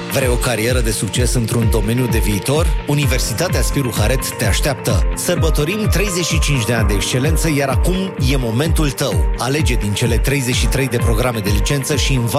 Vrei o carieră de succes într-un domeniu de viitor? Universitatea Spiru Haret te așteaptă. Sărbătorim 35 de ani de excelență, iar acum e momentul tău. Alege din cele 33 de programe de licență și